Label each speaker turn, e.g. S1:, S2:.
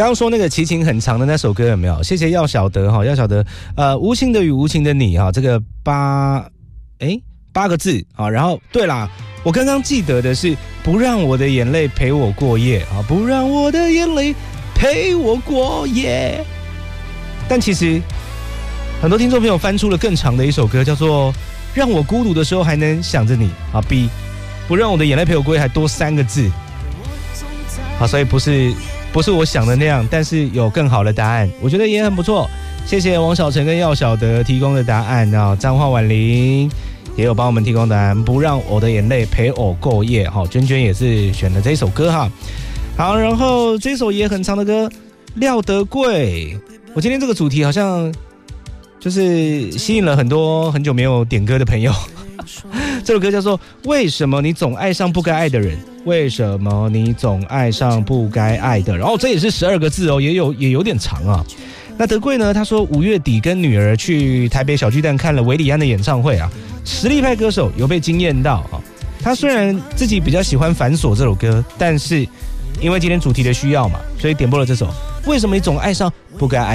S1: 刚刚说那个齐秦很长的那首歌有没有？谢谢耀晓得哈，耀晓得无情的雨，无情的你哈，这个8个字啊。然后对啦，我刚刚记得的是不让我的眼泪陪我过夜啊，不让我的眼泪陪我过夜。但其实很多听众朋友翻出了更长的一首歌，叫做让我孤独的时候还能想着你啊，比不让我的眼泪陪我过夜还多3个字啊，所以不是我想的那样，但是有更好的答案，我觉得也很不错。谢谢王小晨跟耀晓得提供的答案啊，彰化婉玲也有帮我们提供答案，不让我的眼泪陪我过夜哈，娟娟也是选了这首歌哈。好，然后这首也很长的歌，廖德贵，我今天这个主题好像就是吸引了很多很久没有点歌的朋友。这首歌叫做《为什么你总爱上不该爱的人》，为什么你总爱上不该爱的人？然后这也是12个字哦，也有点长啊。那德贵呢？他说5月底跟女儿去台北小巨蛋看了韦礼安的演唱会啊，实力派歌手有被惊艳到啊。他虽然自己比较喜欢《反锁》这首歌，但是因为今天主题的需要嘛，所以点播了这首《为什么你总爱上不该爱》。